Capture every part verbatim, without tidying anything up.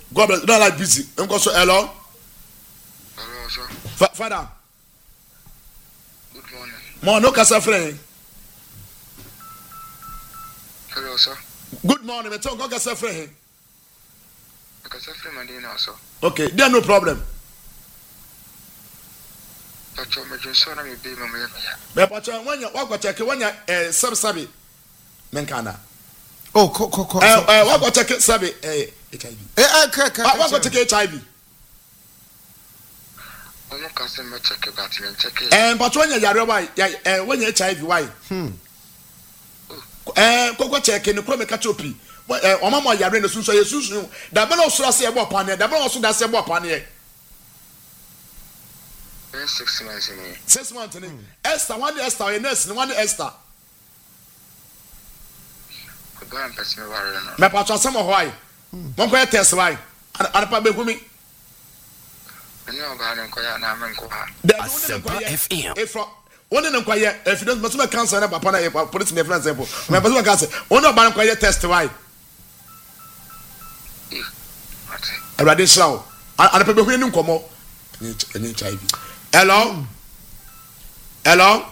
God bless. Don't like busy. I'm going to hello. Hello, sir. Fa- Father. Good morning. Mo no kasa friend. Hello, sir. Good morning. Me tell go kasa friend. Kasa friend my day now, sir. Okay, there no problem. Pacho me jinso na me be me me. Me pacho when you walk check when you eh sub sabi. Menkana. Oh, ko ko ko. Eh eh walk check sabi eh H I V. Eh eh ka ka. Walk check H I V. Ono kasa me check but me check. Eh pacho when you yare why eh when you H I V why? Hmm. Eh ko check ni ko me ka chopi. Eh o mama yare no sunso ye sunsun. Da be no so ase e bo pane, da be no so da se e bo pane. Six months in here. Six months in here. Esther, one Esther, your nurse, one Esther. Go and pass me water now. Me patch some of why. One quite test why. And and probably with me. I know about them quite now man go ha. Asempa F M. If one in them quiet, if you don't must make cancer about pana put it in for example. Me pass cancer. One of them quiet test why. What? A radical. And probably when you come out. H I V. Hello? Hello?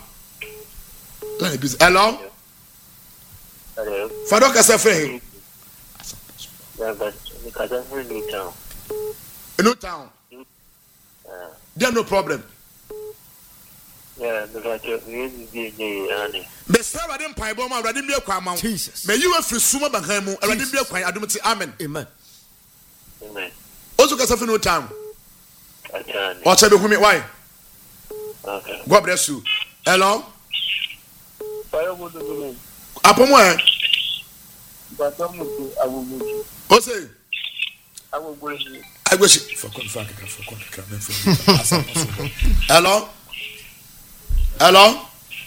Hello? Hello. Father kasa friend. Yeah, but because I'm from New Town. New Town. Uh, There no problem. yeah, because you're really the honey. Me say I didn't pay bomb, I didn't be a kwama. Jesus. May you have free suma bankamu, I didn't be a kwai, I don't say amen. Amen. Amen. Also kasa friend no town. I can. What say be who me why? Okay. God bless you. Hello? Fire would do me. Apomo eh? But I'm going I will move you. O say I will bring you. I wish for con for for con for. Hello? Hello?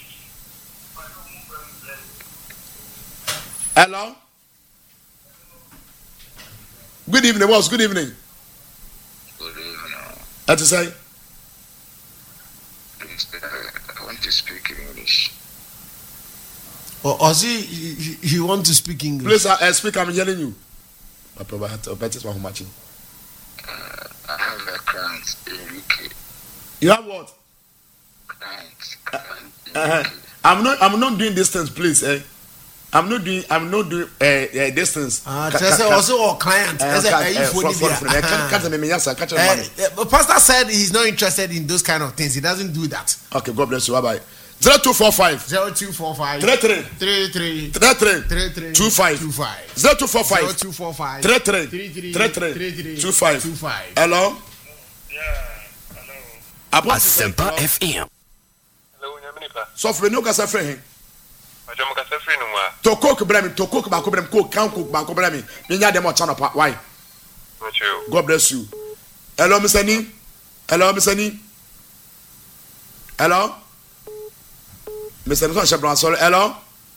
Hello? Good evening, boss. Good evening. Good evening. What to say? Please, uh, I want to speak in English. Or or he he, he want to speak English. Please uh, speak, I'm hearing you. Papa, I bet it's one matching. Uh, I have a client in U K. You have what? Client, client in Uh-huh. U K. I'm not I'm not doing distance, please. Eh? I'm not doing I'm not doing uh, uh, distance. Ah, Ca- just ca- ca- also our client. eh, As a ca- are you eh, for from- from- from- eh, ca- ca- me- me- yes, sir, catch your money. the pastor said he's not interested in those kind of things. He doesn't do that. Okay, God bless you. Bye bye. Zero two four five Zero two four five three three three three three three three three two five two five zero two four zero five two four five three three three three three three three three two five two five. Hello? Yeah, hello. Apostle Asempa F M. Hello, Yaminipa. So for no kasa friend. I don't want to say no more. To cook bremi, to cook ba ko bremi, cook can cook ba ko bremi. Me nya dem o channel pa. Why? Not you. God bless you. Hello, Mister Ni. Hello, Mister Ni. Hello? Mister Nson Shebran, sorry. Hello?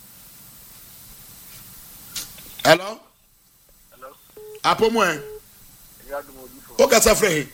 Hello? Hello. Apo mo en. You are the one before. O kasa friend.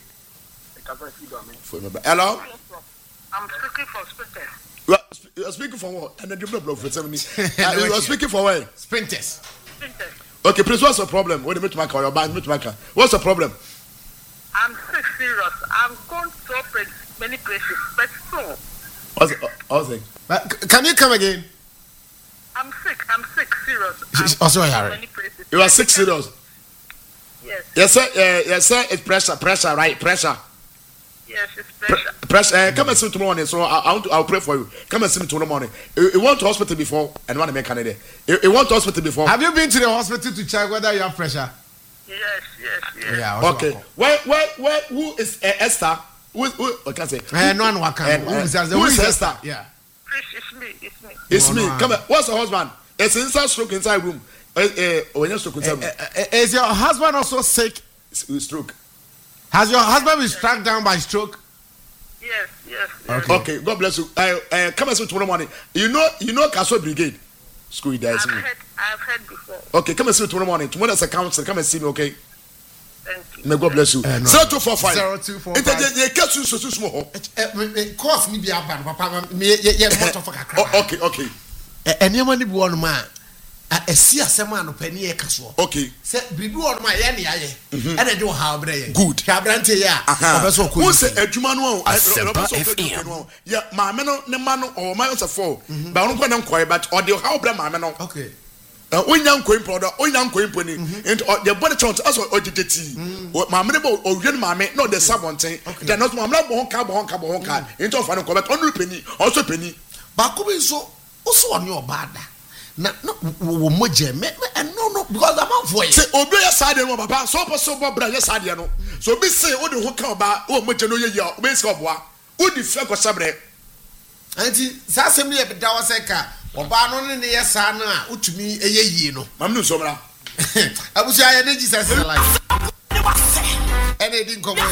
Hello? I'm speaking for speakers. You are, you are speaking for what? And then the blood for seventy. Uh, you are speaking for what? Sprinters. Speakers. Okay, please, what's the problem? What do you make my car? Your band, make my car. What's the problem? I'm sick, serious. I'm going to operate many places, but still, What's the, what's the, But c- can you come again? I'm sick. I'm sick, serious. She's I'm also going to Harry. many places. you are sick, serious. Yes. Yes, sir. Uh, yes, sir. It's pressure, pressure, right? Pressure. Yes, it's Pre- pressure. pressure. Uh, come and see me tomorrow morning. So I, I want to. I'll pray for you. Come and see me tomorrow morning. You, you went to hospital before and want to make Canada. You, you went to hospital before. Have you been to the hospital to check whether you have pressure? Yes, yes, yes. Yeah. also Okay. welcome. Where, where, where? Who is uh, Esther? Who? Who? I can say. Eh, no one will come. Eh, Who eh, is that? who is Esther? Yeah. Please, it's me. It's me. It's No, me. no, Come I- here. What's your husband? It's inside stroke inside room. Uh, uh, when you stroke inside room. Eh, eh, eh, Is your husband also sick? It's stroke. Has your husband been struck down by stroke? Yes, yes, yes. Okay. Okay. God bless you. Uh, uh, come and see me tomorrow morning. You know, you know, Castle Brigade. School there. I've See me. heard, I've heard before. Okay. Come and see me tomorrow morning. Tomorrow is a council. Come and see me. Okay. Thank you. May God bless you. Eh, no. Zero two four five. Zero two four It five. is a case so so small. Course ni bi aba no papa me ye ye motor for kakra. Oh, okay, okay. Eh, nneɛma ni bi wɔ no ma a esi asema no pani e kaso okay se bibi won ma ye ne aye e na de wo ha obre ye good kabrante ye a obeso ko won se adwuma no o ya maame no ne ma no o ma so for ba no ko na nkoi but o de ha obre maame no okay onya nkoi mpodo onya nkoi mponi and the body chant as o dideti maame ne bo o hwe maame no de sabonten the not maame bo honka bo honka bo honka into of no ko but onu peni also peni ba ko bi so o so oni obada na no wo moje me no no because I'm out for you say obi ya sade no papa so so bo bra ya sade no so bi say o de ho ka oba o moje no ye ya o be se oboa o di fe ko sabre anti sa asem ye beda wa se ka oba no ne ye sa na utumi eye yi no mam no so bra abusu aye de Jesus life ene di nkomo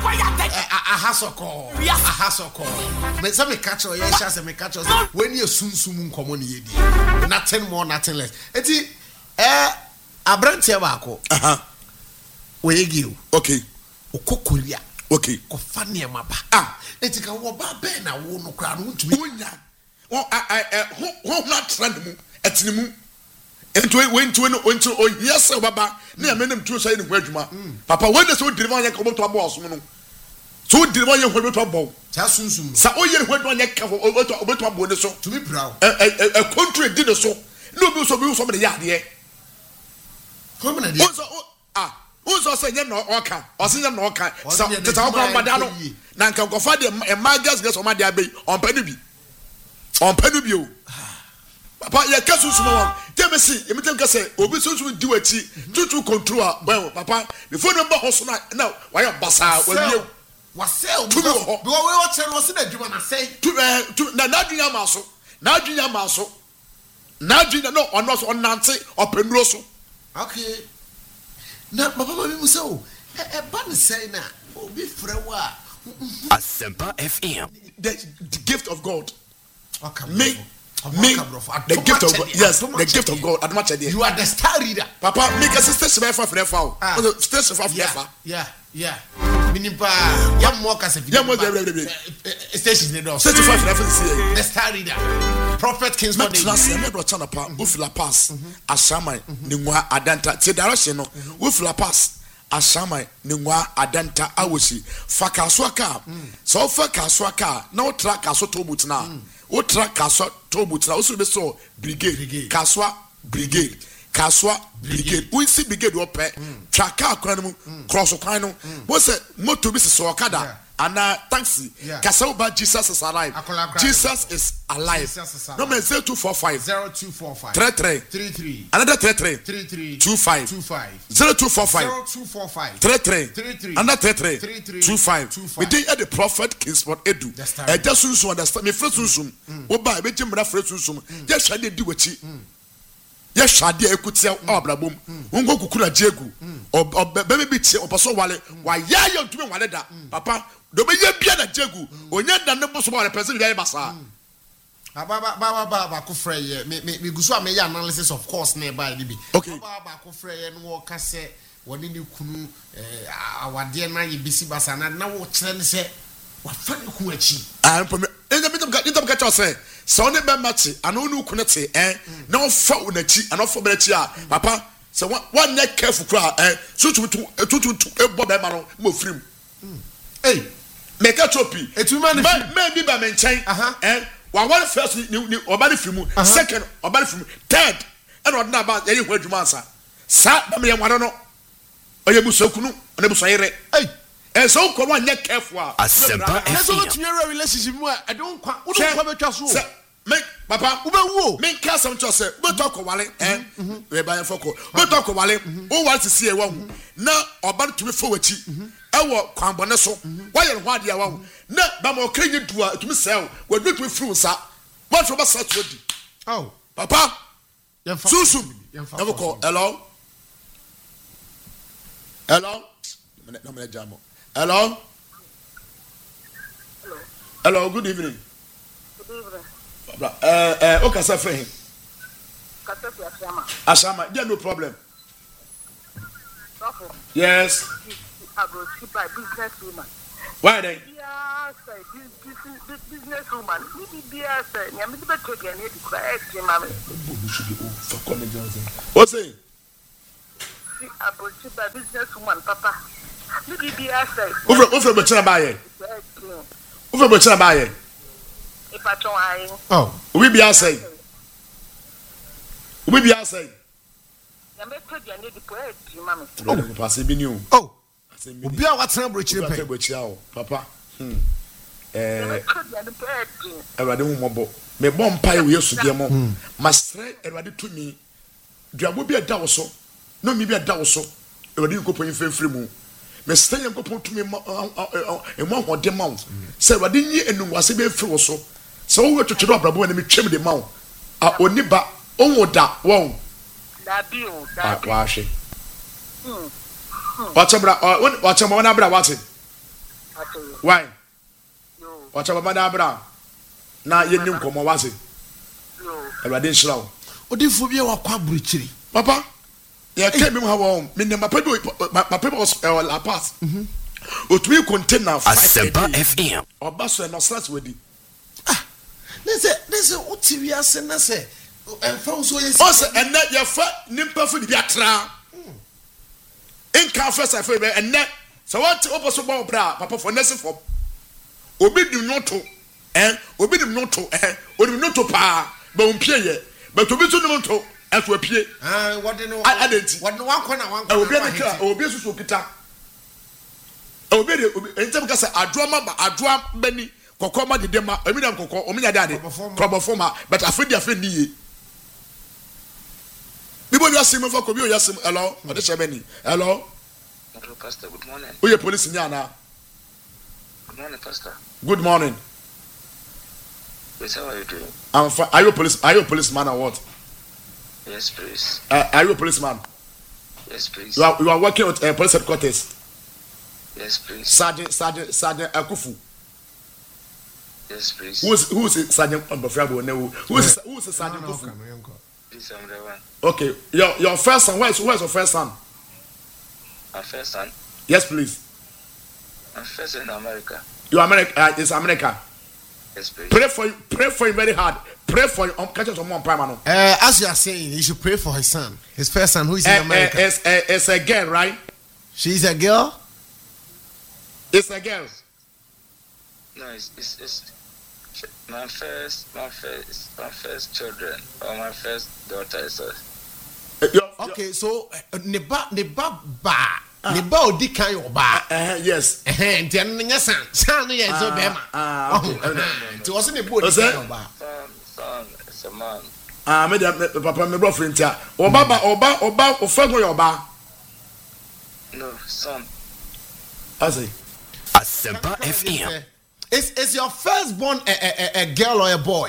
ahasoko ahasoko me say me catch you sha say me catch when you sunsum nkomo ne yedi nothing more nothing less eti eh abrantie ba ko aha oyegi okay okokoria okay ko fane ma ba ah eti ka wo ba be na wo no kra no ntumi onya won ho ho na trend mu etinimu ento wento no wento o yes baba na menem tu so ye ne ho adwuma papa when so deliver ye ka oboto abo osom no so deliver ye ho oboto abo ta sunsum sa o ye ne ho adwuma ye ka oboto oboto abo ne so tumi brow e e country di ne so no bi so bi so me ya de ko me na de so ah who so say ye no oka o say ye no oka so teta ko mbada no na nka kofa de e magas gas o ma de abai on pa no bi on pa no bi o papa ya kasu sumo won teme si emitem ka say obi sunsun di wachi tutu control well papa before no ba hoso na na why basa wawie wasel because we we tell us na djuma na say tu tu na na dwunya ma so na dwunya ma so na dwunya no ono so onante openuro so okay na papa ma mi musa o e ba ne say na obi frewa Asempa F M the, the gift of God okay me me the gift of God yes the gift of God adma chede you are the star reader papa make a sister shebe fa fa fa sister shebe fa fa yeah yeah minipa ya mo ka se ya mo station ne do sister fa fa see the star reader prophet Kingsford de class me do chana pa ufila pass ashaman ni nwa adanta ti direction no ufila pass ashaman ni nwa adanta awosi fa kaso aka so fa kaso aka na o track kaso tobut na o track kaso tobut na o so be so brigade kaso brigade kaso brigade we see brigade wo pe track akran mu cross kwan no wo se motor bi so okada ana taxi kaso ba Jesus is alive Jesus is alive no me zero two four five zero two four five three three three three another three three three three two five two five zero two four five zero two four five three three three three another three three three three two five we dey at the prophet Kingsford Edu e just sunsun understand me free sunsun wo ba e be jimra free sunsun ye hwade di wachi ye hwade ekutia obrabom wongo kukura jegu be be tie oposo wale wa ya ya ntumi wale da papa do be ye bia na jegu onya da ne boso wale person bia basa ba ba ba ba ba ko frɛ ye me me guso a me ya analysis of course na ba bi okay ba ba ko frɛ ye no wo ka se woni ni kunu eh awade na ye bisi basa na na wo kyerɛ ne se wa fa ne ku achi ah pome enja bitam ka bitam ka cha se so ne be mate ana onu ku ne te eh na wo fa wo na chi ana wo fa be na chi a papa se one neck careful kra eh tutu tutu e bo be ma no mo firim eh make a choppy etuma ne fi me bi ba me nchen eh wa one first ni ni oba ne fimu second oba ne fimu third and ordinary ba ye hu adwuma ansa sa ba me ye wano no oye busokunu ona busoyere eh eh so ko one neck careful a Asempa F M to your relationship mu I don't kwa wo don't kwa betwa so me papa wo be wo me ka some to say we talk wale eh we buy for ko we talk wale wo want to see e wa hu na oba tumi fo wachi e wo kwanbone so wa ye ho ade wa hu na ba ma okanyi dua tumi sel we do tumi fru sa what for ba sa to di oh papa yemfa susum yemfa ko hello hello na me jamo hello Hello. Hello, good evening. Good evening. Uh, uh, okay, sir, friend. Katepi Asama. Asama, yeah, no problem. Doctor. Yes. I will keep my business woman. Why then? Yeah, say this business woman. Maybe be a say. Yeah, maybe better get it. Correct, mommy. What's it? See, I bought you by business woman, Papa. Maybe be a say. Over, over, but you're buy it. Over, but you're buy it. If I try. Oh, we be outside. We be outside. Yeah, better get it. Correct, mommy. Oh, pass it be new. oh. Obi a watena brochire pe. Brochire papa. Hmm. Eh. Erade hu mobo. Me bom pai we yesu de mo. Masre erade tumi. Duabo bi eda wo so. No mi bi eda wo so. Erade nkopon fefre mu. Me stay nkopon tumi e mo hode ma wo. Se erade nyi enungwase be fre wo so. Se wo twetwe do abrabo na me twem de ma wo. A oniba onwo da wo. Da bi o, da bi. Wa hwe. Hmm. Watch abra watch abra na abra watch. Why? Yo. Watch abra na abra. Na ye nim komo watch. Yo. Erade nshira wo. Odifo bi wa kwa brochire. Papa, ya ke mi ha wo. Me ne papa bi papa bi was la pass. Mhm. Otumi container five. Asempa F M. Oba so no start wedi. Ah. Nese nese otiwi ase na se. Enfa so yes. O se enne ye fa nimpa fu di atra. In can first I feel and net so what opposite about bra papa for next for obi do not to eh obi do not to eh obi not to pa but on pie ye but obi to no to e to pie ah what do no identity what no one corner one corner obi dey kra obi so so kita obi dey obi entem ka say adroa ma adroa bani kokoma de dem ma emi dem kokko omi nya dade probofoma but afedi afedi ye people you ask me for kobi o yasim hello what is happening hello Hello, Pastor. Good morning. who you police nyana Good morning, Pastor. good morning Yes, how are you doing? I'm fine. Are you a police are you a policeman or what Yes, please. uh, are you a policeman Yes, please. you are you are working at uh, police headquarters Yes, please. sergeant sergeant sergeant Akufu Yes, please. who is who is sergeant Mbofrabo no who is who is sergeant Akufu Please, I'm the one. okay your your first son where is where is your first son My first son. yes please I'm first in America. you America uh, is America Yes, please. pray for you pray for him very hard pray for you um, catch us on one prime no uh, as you are saying you should pray for his son his first son who is uh, in America uh, it's, uh, it's a girl right she's a girl it's a girl No, it's, it's, it's my first, my first, my first children or my first daughter is a. uh, your, okay so uh, ne ba ne ba ba ne ba odi kan yo ba uh, yes eh nti an nya san san no ye so be ma ah okay nti wo se ne bo odi kan yo ba Son, son, it's a man. ah me de papa me bro friend tia oba ba oba oba ofago your ba No, son. I say Asempa F M. is is your firstborn a, a, a, a girl or a boy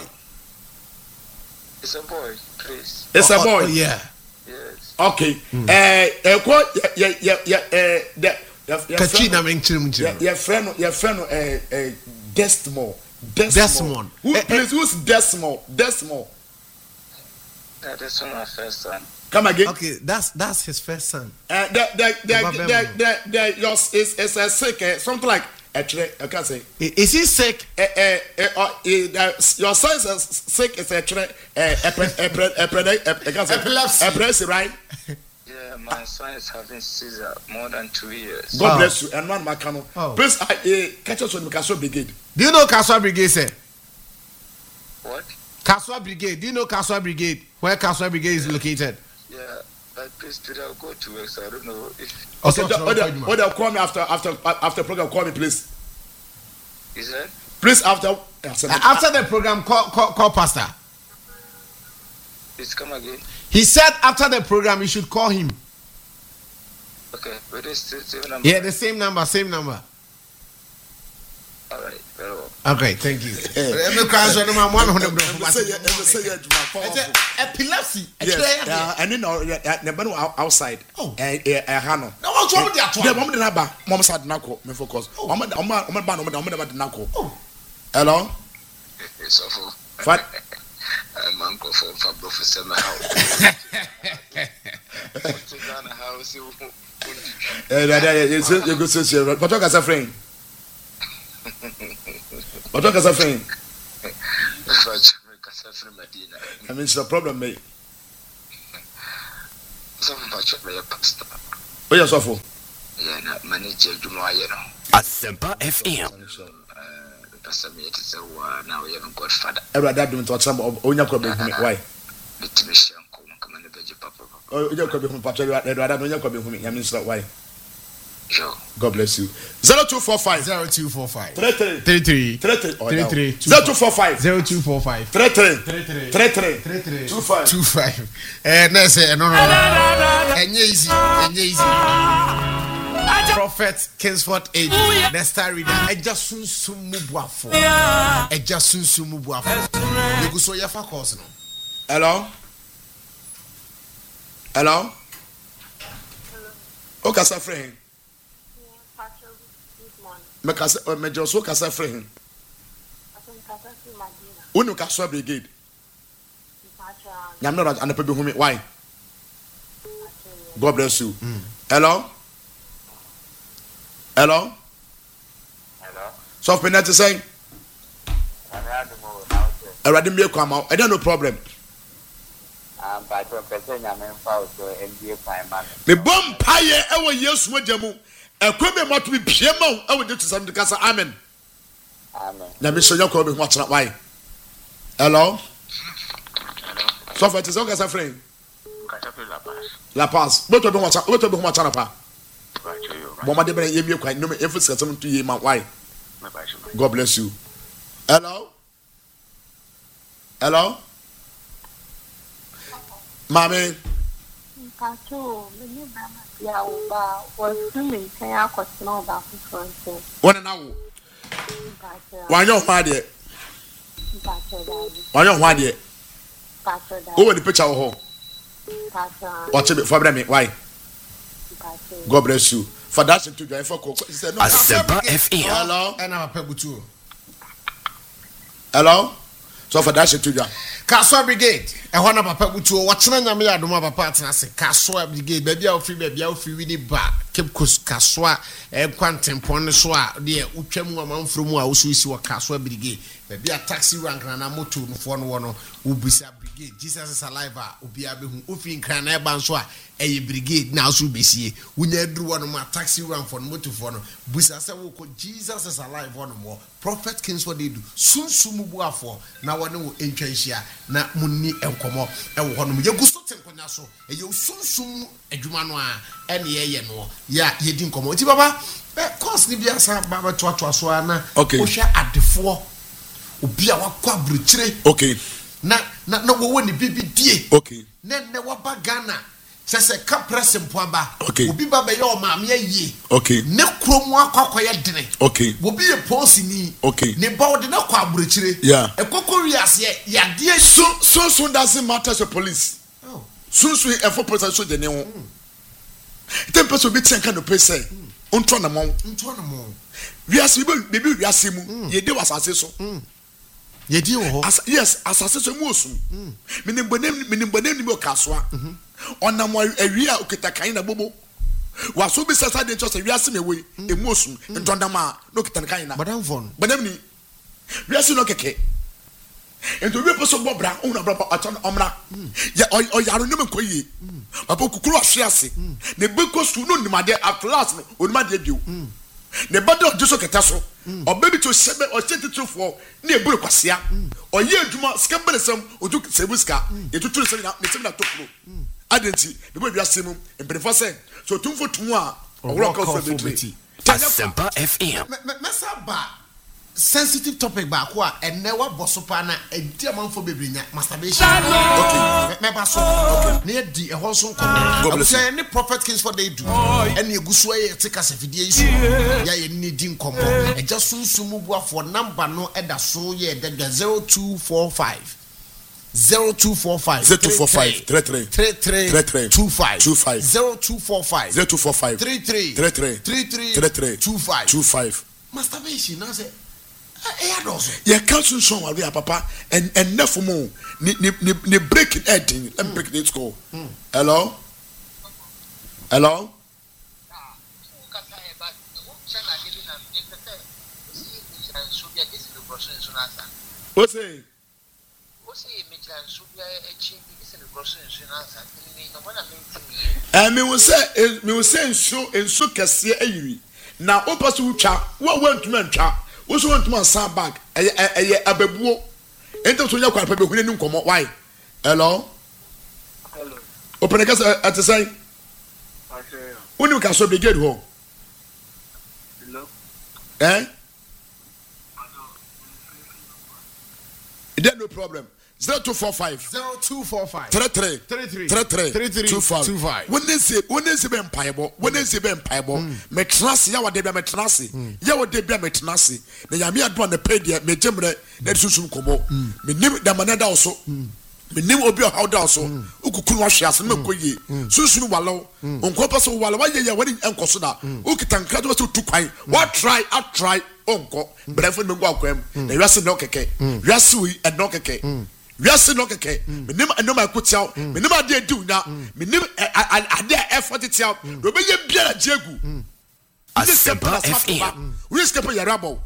It's a boy, please. it's oh, a boy oh, yeah Yes. okay eh eh ko ya ya ya eh the kachi na men chirim ya chirim ya friend ya friend eh eh Desmond Desmond. who Eh, please who's Desmond Desmond That is my first son. come again okay that's that's his first son uh, the the the Baba the Bemo. the the yours is is a sick uh, something like actually I can't say I- is he sick uh, uh, uh, uh, uh, your son is sick is actually uh, Epilepsy. epilepsy right Yeah, my son is having seizure more than two years. God Oh. bless you and one makano Oh. please I uh, catch us on the Castle Brigade do you know Kaswa Brigade sir What? Kaswa Brigade do you know Kaswa Brigade where Kaswa Brigade is located Yeah, but please today I'll go to work, so I don't know if okay okay what they what they call me after after after program call me please you said. please after after the program call call, call pastor Please come again. he said after the program you should call him Okay, but it's still same number. yeah the same number same number All right, very well. okay thank you me cry so no man one hundred say say say It's epilepsy yes uh, and then uh, never know outside Oh. eh eh hano na what's wrong with that the one mom de na ba mom sad na ko me focus mom mom mom ba no mom de ba de na ko Oh. hello It's awful. What? I'm uncle for for Professor my house. What's in the house? eh that you you go so so but talk as a friend What are you saying? Medina. I mean, it's a problem, mate. Some pastor. Oh, yes, awful. Yeah, not manager Jumoyano. Asempa F M. Pastor, me it is a now you're Godfather. Every dad doing to some of Onya Kobe. Why? Bitmission come and the papa. Oh, you could be from Patrick. I don't know Kobe. I mean, why? God bless you. Zero two four five. Zero two four five. Three three. Three three. Three three. Three three. Zero two four five. Zero two four five. Three three. Three three. Three three. Three three. Two five. Two five. Eh, no, say no, no, no. And easy. And easy. Prophet Kingsford Age. The star reader. I just soon soon move for. I just soon soon move for. You go so your focus no. Hello. Hello. O kasa friend. Me kasa me just o kasa friend. Unu kasa brigade. Nyam no and people who me why? God bless you. Mm. Hello. Hello. Hello. So penalty saying. Already me come out. I don't no problem. Um, but your person I'm in for so N B A prime man. Me bomb pie ewo Yesu mojamu. Ekweme mo to be piema ewo de to some kasa amen. Amen. Na me so yakọ be ho atena why? Hello. Hello. So for this kasa friend. Katapi La Paz. La Paz. Boto be ho atena, boto be ho atena pa. Bacho. Mama de be yemi kwan no me emphasis some to yema why? My bacho. God bless you. Hello. Hello. Mami. Pacho, me ni ba ya uba was swimming can ya kwasna ba ku front. One na wo. Pacho. Wanyo hwa de. Pacho daddy. Wanyo hwa de. Pacho daddy. Who the picture ho? Pacho. Watch it for me. Why? Pacho. God bless you. For that to join for he said no. Asempa F M. Hello. And I'm a pebutu. Hello. So for that to join. Kaswa Brigade. E ho na papa butu o wachena nyame ya doma papa atena se Kaswa Brigade. Baby a free baby a free wini ba. Cape Coast Kaswa e kwantempon ne so a de utwam amanfro mu a woso isi wa Kaswa Brigade. Baby a taxi rank na na moto no fo no wono ubisa Brigade. Jesus is alive a obi abehu. Ofi nkran na e ba nso a eye Brigade na so besie. Unya duru wono ma taxi rank for no moto fo no. Busa se wo ko Jesus is alive wono mo. Prophet Kingsford Edu sunsumu buafo na wono wo entwa hia na munni enkomo e wo hono ye gusto tenkonya so e ye sunsumu adwuma no a ene ye ye no ya ye di nkomo ti baba e course ni bia sa baba to to so ana o hwa adefo obi a wakwa bruchire Okay. na na na wo woni bibi die Okay. na na waba Ghana sese ka press mpo aba Okay. obi baba ye o maame ye Okay. ne kromu akwa ye dene Okay. obi ye posi ni Okay. ne ba de na kwa bruchire Yeah. e kokko wiase ya de So so so doesn't matter to police. oh So so e for police so de ne ho. Ten person be ten kind of person. Ontro na mo. ntwa no mo Wiase be be wiase mu. Ye de wasase so. ye di wo As yes, asase so mu osum. Menim bonem menim bonem ni be okasoa. Onam awi a okita kan na bobo. Waso bi sasa de cho se wiase me we emu osum. Ntondam a no okita kan na. madam von Bonem ni. Wiase no keke. Ento we person bobra, una bra aton omra. Ya o yaro no me koyi. Papa kukuru ahwe ase. Ne beko su no nimade at last no onimade bio. Ne bado jeso keta so. Obabi to sebe o tititufo na eburu kwasea. Oye adwuma sika beresem odu sebuska. Etutu se na ne na tokro. Adenti ne bo wiase mu embrefo se so tumfo tumu a owro ka fo beti. Asempa F M. mesa ba sensitive topic ba ko a enne wa bosopa na edi amanfo bebrenya masturbation okay me ba so ne di e ho so nko abuse ne Prophet Kingsford they do ene eguso e tika sefidie isu ya ye ni di nkomo e ja sunsumu buafo number no e da so ye de zero two four five zero two four five zero two four five three three three three two five two five zero two four five zero two four five three three three three three three three three two five two five. masturbation na say eh ya dozo Ye council song wa we papa and and nefo mo ni ni ni break it head let me break it go. Hello. Hello. cross in Sunasa. What's it? What's it? Mitchell, so we are achieving this in the cross in Sunasa. I mean, we say, we say, so and so can see a now, open to chat. What went to mentor? What's want to my son back? A babu. Enter to your car, people who didn't come out. Why? Hello? Hello. Open a gas at the side. I say, when you can so be good home. hello. Eh? There's no problem. Zero two four five. Zero two four five. Three three. Three three. Three three. Three three. Two five. Two five. When they say, when they say, ben payable. When they say, ben payable. Me trust ya wa de be me trust. Ya wa de be me trust. Na ya me adwa na pay dia me jemre na susu komo. Me nim da manada also. Me nim obi o how da also. Ukukunu wa hwe ase me koyi. Susu nu walo. Onko pa so walo wa ye ye wani enkoso da. Ukitankra do so tu kwan. What try, I try onko. Brefo me go akwam. Na wiase no keke. Wiase wi e no keke. We are saying okay. Minimum and no my put out. Minimum idea do now. Minimum idea effort it out. We be a beer jagu. Asempa F M. We escape your rabo.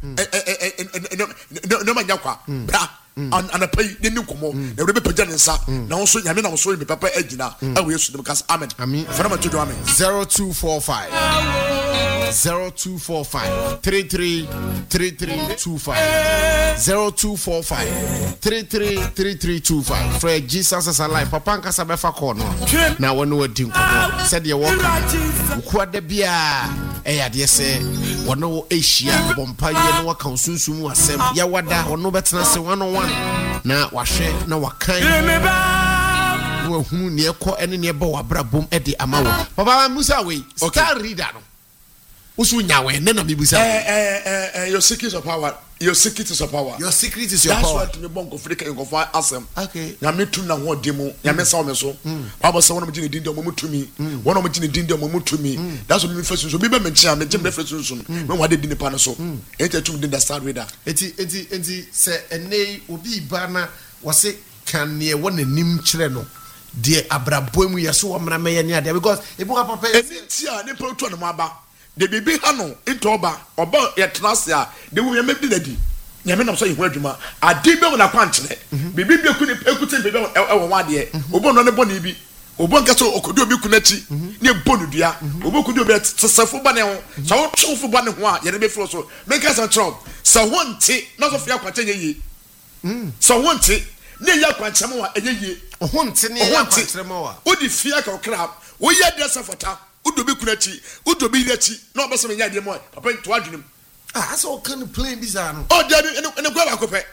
No man yakwa. Bra. And a pay the new como. The river Pajansa. Now also Yamina was showing me Papa Edina. I will use them because Amen. I mean, from to Amen. Zero two four five. Zero two four five. Three three three three two five. Zero two four five. Three three three three two five. Fred Jesus is alive. Papa Nkasa befa corner. Now when we do said you walk. Ukwa de bia. Eh ade se. Wono Asia bompa ye no waka sunsumu asem. Ya wada wono betena se one on one. Na wahwe na wakan. Wo hu ne ekọ ene ne ba wabrabom e de amawo. Papa Musa we. Star reader no. Usu nyawe ne na bibusa. Eh eh eh your secret of power. Your secret is your power. Your secret is your That's power. That's what me bonko frika en kofa asem. Okay. Na me tu na ho de mu. Ya me saw me so. Baba say one of me din de mo mutumi. One of me din de mo mutumi. That's what me first so. Me be me chia me gem reference so. Me wa de din pa no so. Enti tu din the star reader. Enti enti enti se ene obi ba na wose kan ne wona nim kire no. De abrabomu yeso wo mra me ye ne ade because ebuka papa enti tia ne pro to no aba. The baby hano into oba oba ye trase a de wo ye mebdi nadi nyame nam so ye ho adwuma ade be wona kwankyere bibi bi ku ne ekute bebe e wo wade obo no ne boni bi obo nka so okodu obi ku nachi ne bonu dua obo kodu obi tsesafo ba ne ho so wo twofo ba ne ho a ye ne be fro so make us control so wonte na so fia kwankyere ye mm so wonte ne ya kwankyere mo a ye ye wonte ne ya kwankyere mo a odi fia ka okra wo ye de safota udobi kunachi udobi lechi no be some nyade mo papa to adwunim ah so can play bizarre no oh there ene ene gwa bakope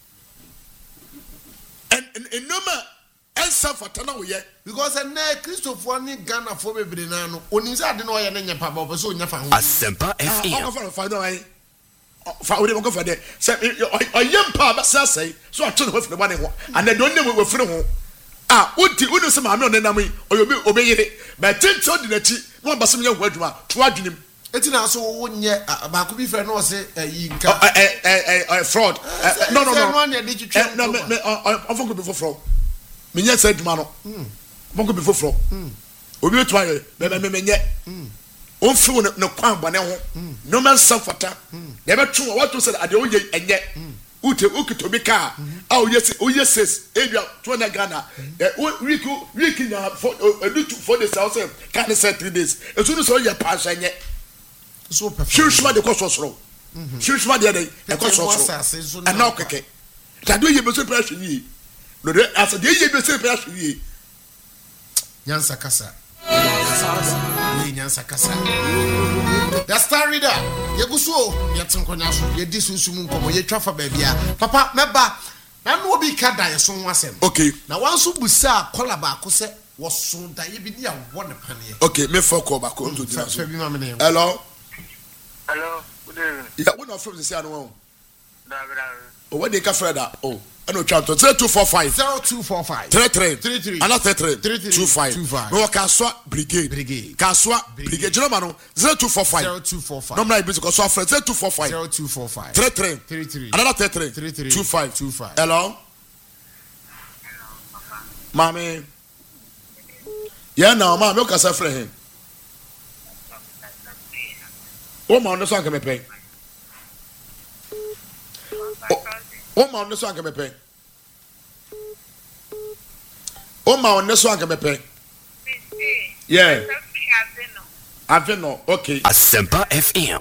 and and no ma ensa fatana wo ye because na Christopher ni Ghana for bebre na no onim say ade no ye na nya pa ba so nya fa ho Asempa F M. oh fa fa no ai fa wo de go fa de say oyem pa ba say say so atun ho fi ba ne ho and the only we firi ho ah udi udi se ma me onenam yi oyobi obeyire but tinto di nachi no basem ye ho adwuma to adwunim eti na so wo nye ba ko bi fre no se yi nka eh eh eh fraud no no no no me me on fo ko bi foforo me nya sa adwuma no mo ko bi foforo obi otu aye me me me nye on fi no kwan bone ho no man safata de be tun what to say ade o ye enye ute ukitobi ka ah o yes o yes ebia two na Ghana week week na for for the south can say three days esu no so ye pass enye so perfect shishma de kososoro shishma de dey e kososoro and now keke that do ye be so pressure yi no de as de ye be so pressure yi nyansa kasa we nyansa kasa the star reader yeguso yetenkonya so ye di sunsumu nkomo ye twafa ba bia papa meba na no obi ka da ye so wasem okay na wanso busa kola ba ko se wo so da ye bi dia wo ne pane okay me for call back on to the hello Hello, good evening. yeah we no from the say no Da da. oh what dey ka freda oh ano twa to zero two four five zero two four five three three three three ana three three three three two five no kaswa brigade brigade kaswa brigade jino no zero two four five zero two four five number is because so friend zero two four five zero two four five three three three three another three three three two five two five hello mami yeah now mami o kasa frɛ him o ma no so anka me pɛ O ma on so anka mepe. O ma on so anka mepe. Yeah. Aveno, okay. Asempa F M.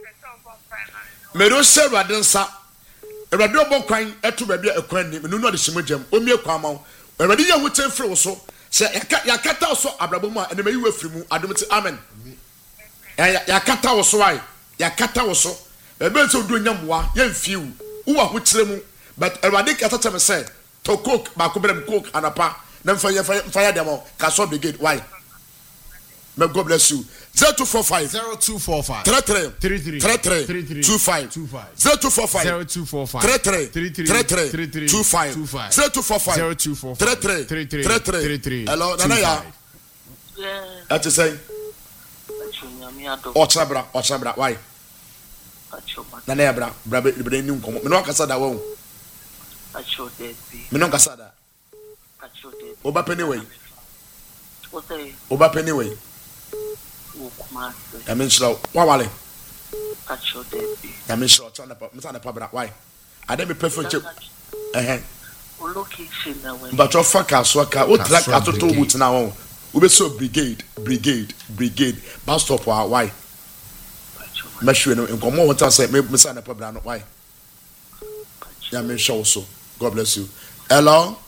Me do se Ewurade nsa. Ewurade obon kwan eto ba bia ekwan ni. Me no no de hyemogem. O mie kwan ma. Ewurade ye hu temfiri wo so. Se yakata wo so abrabo mu a ene mayi wafiri mu adomti amen. Yakata wo so ai. Yakata wo so. Ebe se odu nyamwa ye mfiu. Wo ho kire mu. But Ewurade kata tell me say to cook ba ko brem cook anapa. Na mfa ye mfa ya demo ka so brigade why? May God bless you. zero two four five zero two four five three three three three three three three two five two five zero two four five zero two four five three three three three three three three two five zero two four five zero two four three five three three three three three three three. Hello, Nana ya. Yeah. That is saying. Ochabra, Ochabra, why? Nana ya bra, bra be be ni nkomo. Me no kasa da wo. Acho debi. Me no kasa da. Acho debi. Oba penny way. What say? Oba penny way. I mean, slow. Why, Wally? Acho debi. I mean, slow. Turn up. I'm trying to pop it up. Why? I didn't be perfect. Eh eh. Location now. But your fuck us, what car? What track? I told you to now. We be so brigade, brigade, brigade. Bus stop. Why? Make sure you come on. What I say? Me, me sign up. Why? Yeah, me show so. God bless you. Hello.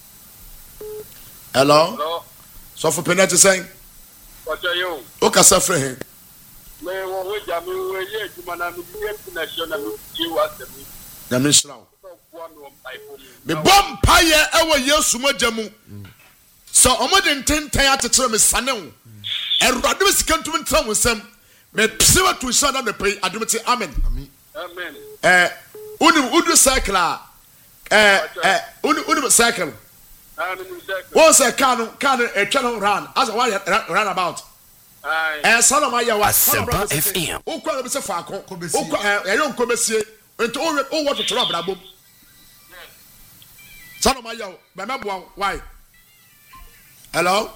Hello. Hello. So for penalty saying. What are you? Okay, sir, friend. Me wo we jami we ye juma na mi ye national mi ji wa se mi. Na me shraw. Me bom paye ewo Yesu mojamu. So omode ntenten atetere me sane wo. Erade me sikantum ntram wonsam. Me psewa to shada me pay adomete amen. Amen. Eh unu udu cycle eh eh unu unu cycle. One say can can a channel run as why run about. Eh Solomon ya wa Asempa F M. O kwa be se fa akon. O kwa eh yon kobesie. Ento o o what to trouble abom. Solomon ya be meboa why? Hello?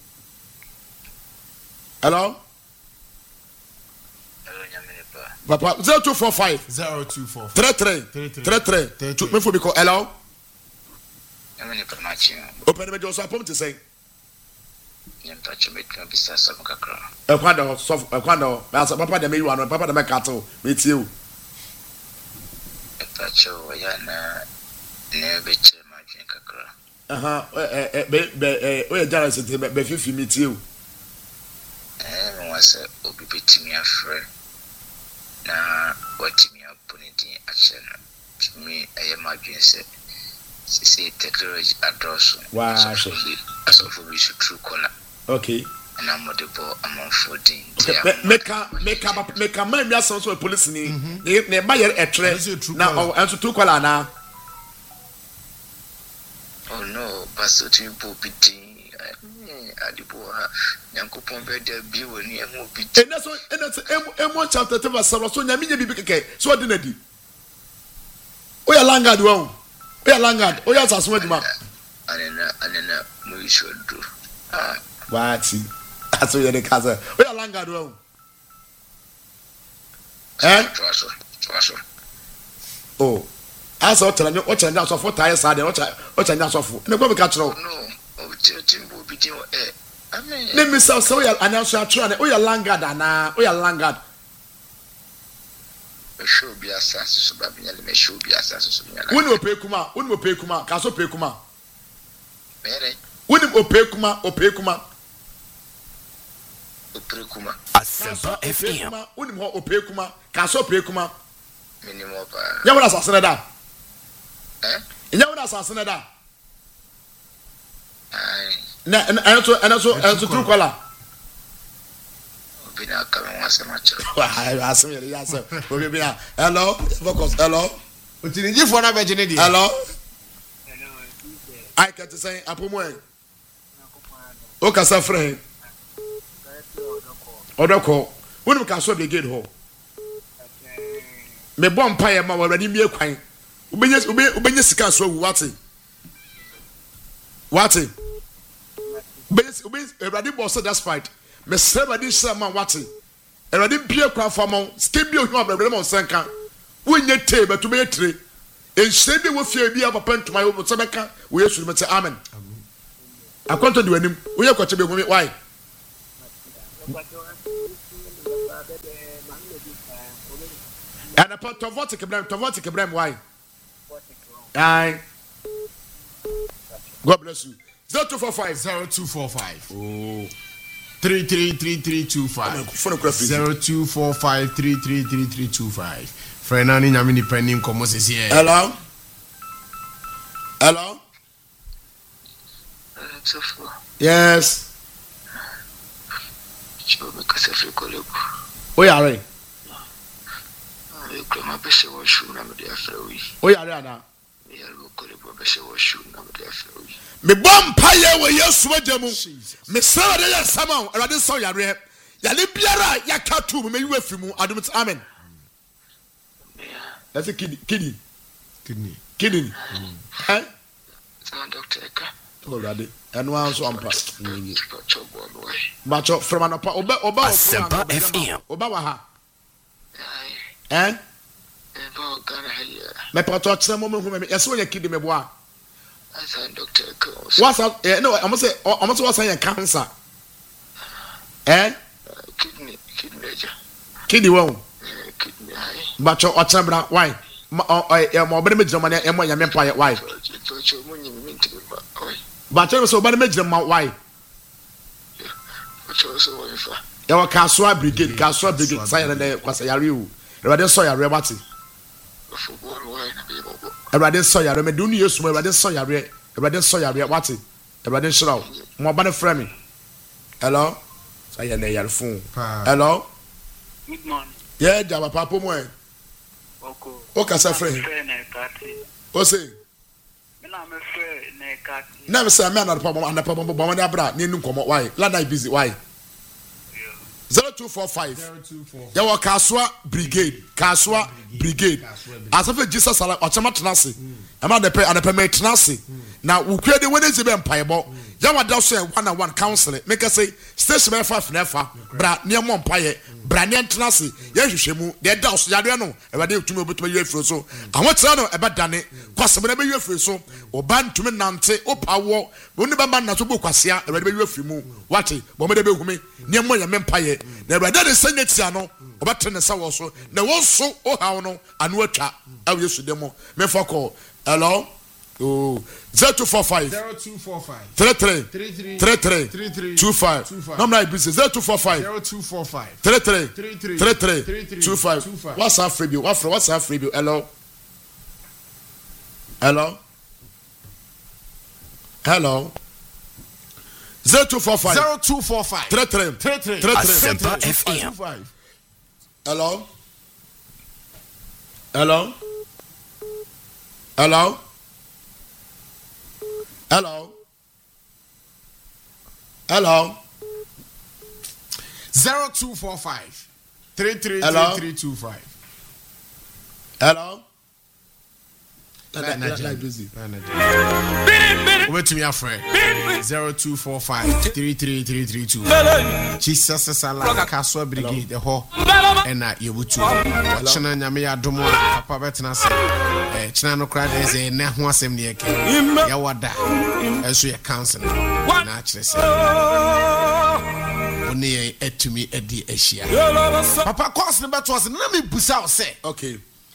Hello? Papa zero two four five zero two four three three three three two me for because hello? Open the door so apom to say. E kwanda so e kwanda asa papa de me you ano papa de me cattle me tie o. E pacho ya na ne be che ma dwen kakra. Aha eh eh be be o ya jara se be fifi me tie o. Eh mo wase obi betimi afre na watimi aponidi ache na me eye ma dwen se see technology address. Wow. As of we should true color. Okay. And I'm the ball among fourteen. Make a make a make a man ya so police ni ne ba yer etre na o enso true color na. Oh no, pastor to pupiti. Adibo ha Nyankopon be there bi woni emu bi. And that's and that's emu chapter two verse seven so nyame nya bibi keke so odi na di. O ya langard wo. Oya langard, oya saso aduma. Anena anena mo ishodo. Ah, wati. Aso ye de kaza. Oya langard wo. Eh? Twaso, twaso. Oh. Asa o tela ni o tela so for tire sa de o tela o tela so for. Na go be ka kiro. No, o timbo bi din eh. Amen. Let me say so oya announce atro na oya langard ana, oya langard. Show be assassin so babnya le show be assassin so nyala. Woni opekuma, woni opekuma, ka so opekuma. Mere. Woni opekuma, opekuma. Opekuma. Asempa F M. Woni ho opekuma, ka so opekuma. Minimum pa. Ya wona assassin da. Eh? Ya wona assassin da. Ai. Na na so na so na so true caller. Bina kama wase macho. Wa asem yele yasem. Obi bina. Hello, focus. Hello. Otini jifo na be jene di. Hello. Hello. I can say apomo en. O ka sa friend. Odoko. Wonu ka so be gate ho. Me bom paye ma wawani mi ekwan. Ubenye ubenye sika so wu wate. Wate. Ubenye ubenye everybody boss that's fight. Me everybody say man wate. Everybody bie kwa for mon. Ske bie ohun abrabere mon senka. Wonye te betu be tre. enhyɛ bi wo fie bi a papa ntoma wo so bɛka wo Yesu me say amen akwanto de wanim wo ye kwache be humi why ana pa tovotic Ibrahim tovotic Ibrahim why aye God bless you. zero two four five zero two four five Oh. three three three three two five zero two four five three three three three two five. Frenani Yamini Penning Comos here. Hello? Hello? Yes. Oh, yeah, right. Oh, yeah, right. Me bom paye we yesu wajamu me saw de yasama erade so yare yale biara yakatu me yiwe fimu adum amen that's a kidney kidney Kidney. kidney eh doctor eka already eno anso ampa nyinyi bacho from anapa oba oba Asempa F M oba wa ha eh me pato chena mo me hu me yeso nya kidney me boa doctor eka what's up eh no I'm say I'm say what's your cancer eh kidney kidney kidney won kidney bacho ochembra why eh mo obere me jama na e mo nyame pa why bacho so obere me jama why ya wa kaswa brigade kaswa brigade say na kwasa yare o everade so yare bati everade so yare me dunu yesu everade so yare everade so yare bati everade shiraw mo ba ne frame hello say na yare phone hello Good morning. yeah jaba papo mo e Oko. o ka sa frame o say Me na me frɛ na ekati. na me say me na pa na pa bo mo na bra ni nu komo why lada busy why zero two four five ya wa kaswa brigade kaswa brigade asafe Jesus ala ochama tenase ama de pe anape me tenase na ukwe de wenezi be mpaebo ya wa da so one on one counseling make say station be five na fa bra ne mo mpaye bra ne tenase ya hwehwemu de da so ya de no e ba de tumi obutuma ye afiro so awon tira no e ba dane kwasem na be ye afiro so oba ntumi nante opawo oni ba man na so bo kwasea e ba de be ye afimu wate bo me de be humi ne mo ya me mpaye na e ba de senetia no oba tene sa wo so na wo so o hawo no anu atwa awo yesu demo me fa call hello oh zero two four five zero two four five three three three three three two five number I business zero two four five zero two four five three three three three two five what's our free bill what's what's our free bill hello hello hello zero two four five zero two four five three three three three three Asempa three F M hello hello hello hello hello zero two four five three three Hello? three two five. hello Over to me, a friend. Zero two four five three three three three two. Jesus is a la Castle Brigade, the whole and not you would. China Yamia Domo, Papa Betnas, Chinano cried as a Nahua Semnia, Yawada, as we are counseling. Naturally, only a to me at the Asia. Papa calls number was Nami Busao say, okay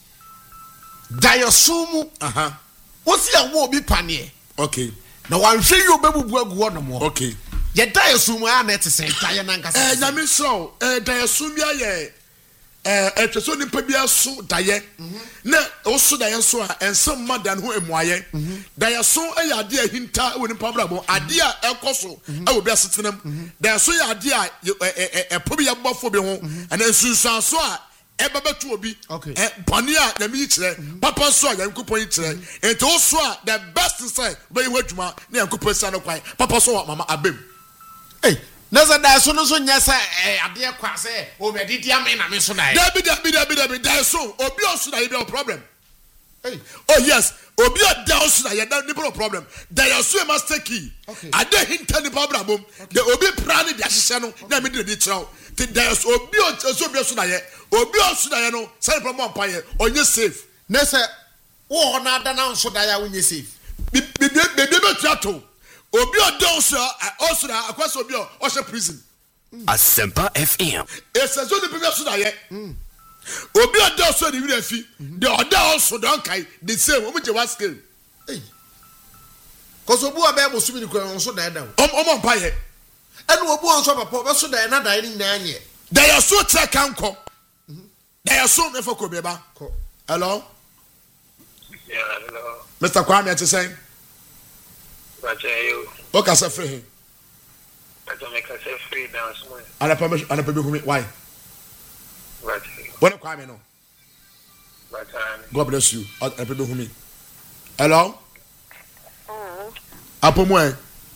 Diasumu, uh-huh what's your war be panier? okay Now I'm sure you baby work one more. okay Yet Diasumu are net to say Diananga. eh na me so eh diasumia ye eh etweso ni pabia so daye na oso daye so a ensem madan ho emuaye dayaso ayade ahinta woni pabrabo ade a ekoso e obi asetenam dayaso ya ade a e pobi ya bofo bi ho ana nsunsan so a eba betu obi eh bani a na mi kire papa so a yankopon yi kire ento so a the best say be yi hwadwuma na yankopon sa no kwan papa so mama abem Hey, Nasa Dasso no so nyasa ade kwa se o be didi am na me so na. Dabi dabi dabi dabi daso obi osu na you problem. Hey, oh yes, obi o daso na you no problem. Daso e master key. Okay. Ade hinta ni problem bom. The obi plan di ahihye no na me di chiraw. Ti daso obi o so obi osu na ye. Obi osu na ye no say problem pa ye. Onye safe. Nasa wo na ada na nso da ya wonye safe Bibi bibi betrato. Obi odon so osura akwase obi o ohye prison. Asempa F M. Esezo ni bibi so da ye. Obi odon so ni wira fi. The other also don kai the same. Omo je one scale. Hey. Cause obu abe mo sumi ni kwa nso da da. Om omo mpa ye. Enu obu nso papa be so da na da ni na anye. They are so check anko. They are so me for ko beba. Hello? Yeah, hello. Mister Kwame at say. Bacha you. Okay, say free. Bacha make us free down small. Ana permission ana permission why? Bacha. When Kwame no. Bacha. God bless you. Ana permission. Hello? Oh. Apo mo eh.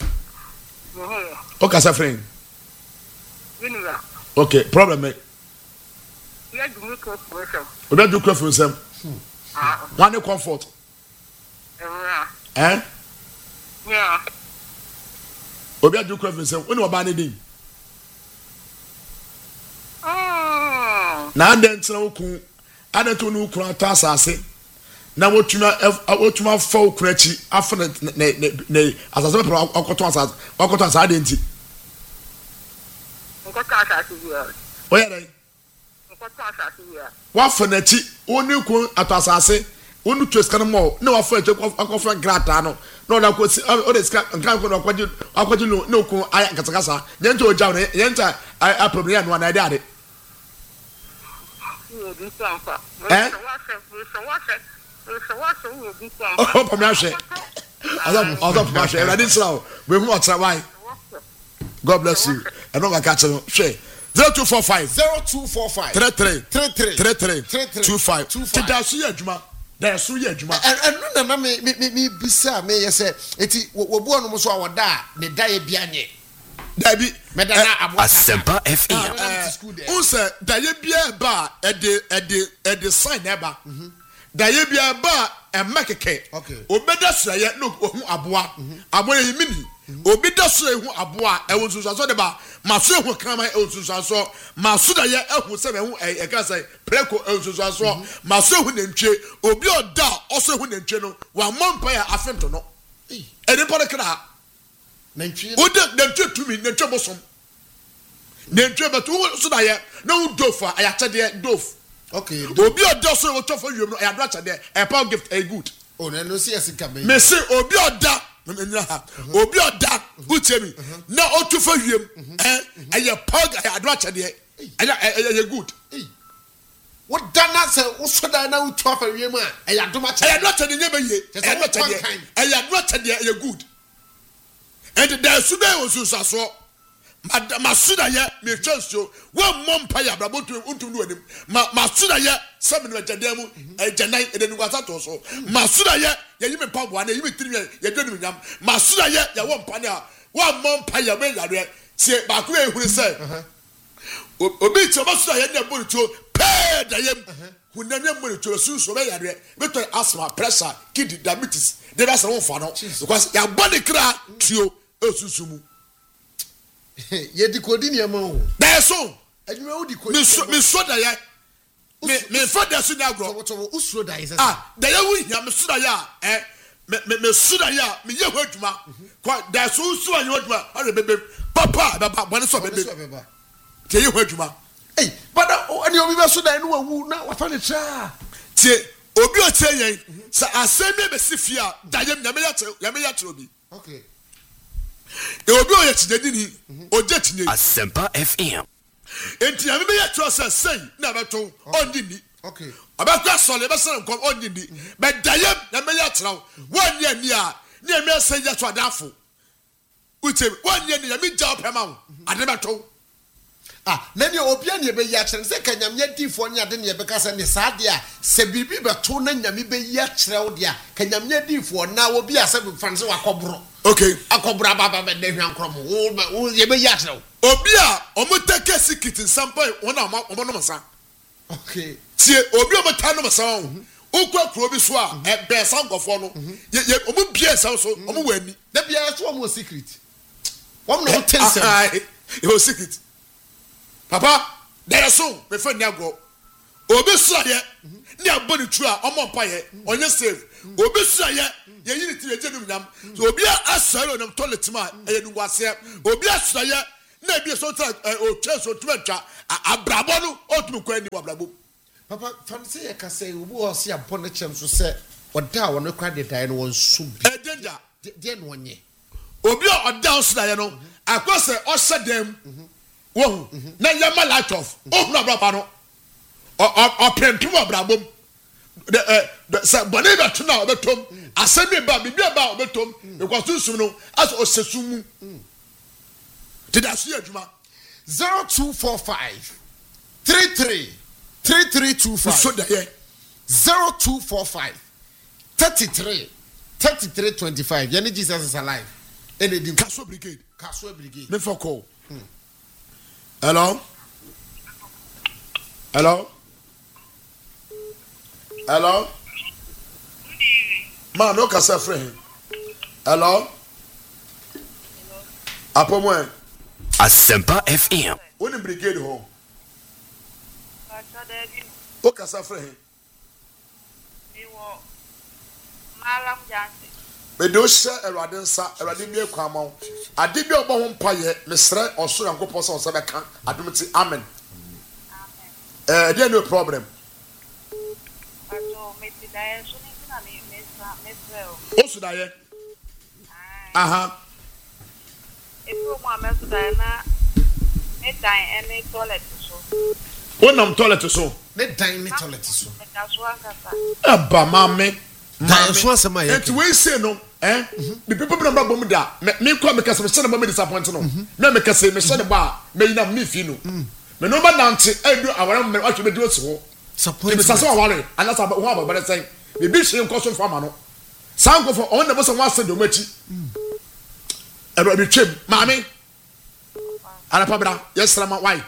Okay, say free. Vinira. Okay, problem me. Yeah, do me close pressure. We don't do close for them. Ah. One comfort. Yeah. Eh? Yeah. Obi adu close for them. When oba ne din. Oh. Na den tena okun. Adan to no okun ata asase. Na wotuma wotuma fa okun achi afa ne ne ne asase pe akoto asase. Akoto asase den ti. Nko ta asase ya. Oya dai. Nko ta asase ya. Wa fa na chi oni kun ato asase. Onu twes kan mo na wa fa eche akofa grata no. No da ko si o de ska kan ko no kwaji akwaji no no kun aya katakasa. Nyenta oja no nyenta a problem ya no na ade ade. Yo di sanfa. Eh? So what say? So what say you di sanfa? Oh, pa me ahwe. Azam azam pa ahwe. Ready slow. We hu otra why. God bless you. And no ga catch no. Hwe. zero two four five zero two four five three three three three three three two five. Ti da so ye adwuma. Da so ye adwuma. And no na me me me bisa me ye say eti wo bu onu so awada ne da ye bia nye. Da bi Me da na abwa. Asempa F M. Unse da ye bia ba e de e de e de sign eba. Da ye bia ba e makeke. Obeda so ye no ohu aboa. Aboa ye mini. Obi da so ehu aboa e won so so de ba maso ehu kama e won so so maso da ye ehu se be hu e ka say preko e so so so maso ehu nantwe obi oda oso ehu nantwe no wa mompa ya afento no e de pore kra nantwe oda nantwe tumi nantwe bosom nantwe beto so da ye na u dofa aya chede dof okay obi oda so wo tofo wiem no aya do chede e power gift a good oh na no see asika be me say obi oda obi oda utemi na otufa wiem eh eye pog adwache de eye eye good what dana say usoda na utufa wiem a eye adomache eye adwache de nyebe ye eye adwache de eye adwache de eye good and there should be osusaso masuda ye me chanso wo mompa ya brabotu untum no anim masuda ye seven na jademu e janai e denu kwasa to so masuda ye ye yimi pagwa na yimi tiri ye denu nyam masuda ye ya wo mpa na wo mompa ya me yare se ba ko e huri se obi ti masuda ye na boruto pe da ye hunanya boruto sunso be yare beto asthma pressure kidney diabetes they be say won fa no because ya body kra tuo osusumu ye di kodi ni ama o da so adwuma wo di kodi me so me so da ya me me for da so na agro so usuro da is ah da ya wu ya me so da ya eh me me so da ya me ye ho adwuma kwa da so so an yo adwuma ore bebe papa baba bone so bebe tie ye ho adwuma eh but ani obi be so da no wawu na wa fa ne tra tie obi o tie yen sa asemi be sifia da ye me ya ya me ya tro bi okay e obi o ye tidedi ni o je tinye Asempa F M. enti ya me ya tro say say na beto ondi ni okay abakwa sole be say nkom ondi ni be dayem na me ya tro won ye ni a ni me say ya to adafo uche won ye ni ya me ja opema wo ade beto ah na ni obi ani be ya kire se kanyam nya difo nya de ne be ka se ne saade a se bibi beto na nyame be ya kire wo de a kanyam nya difo na obi a se be fanse wakobro okay akobra baba be de hwan krom wo ye be ya kire wo obi a omuteke sikiti sampa wona omo no masa okay tie obi o meta no masa wo ukwa kro bi so a e be sankofo no ye omo bie sa so omo wani da bia so omo secret wom no tensem e o secret papa there so me fa ni agro obi sra ye ne aboni tu a omo pa ye onye save obi sra ye ye yiri ti ye genu nyam so obi asare onam toilet ma ye nu wase obi asra ye na bi so tra o twa so twa twa abrabo no otum kwa ni abrabo papa fancy ye ka say obi o se abon ne chem so se oda wo no kwa de dai no won su bi e danger de no onye obi oda o sra ye no akose o hye dem wo na ye ma light off o na abrabo no o prentum abrabom the say bone be to na obetom asemi ba bibi ba obetom because susum no as osesumu did I see adwuma zero two four five three three three three two five so da ye zero two four five thirty-three thirty-three twenty-five yani Jesus is alive any dim Kaso brigade Kaso brigade me for call hello hello hello man no kasa friend hello apomo Asempa F M. Woni brigade ho o kasa friend mi wo malam jansi me do hye erade nsa erade bi ekwama ade bi obo ho mpaye mesre oso yankopɔ sɛ ɔsɛ bɛka adomti amen eh there no problem pato me ti dae so ni na ni mesa mesre o so dae aha e pro mo ameso dae na me dan ene toilet so wonam toilet so ne dan ne toilet so me ka so akasa aba mame dan so asema ye enti we say no eh the people be number bom da me ko me kase me se na me disappoint no na me kase me se ne ba me yina me fi no me no ba nante edu awara me wa me di osi ho disappoint me sase wa ware anasa ho ababare sen me bi hye nko so fama no sanko for on na bo so wa se do machi ero bi twem mame ala pabra yesra ma why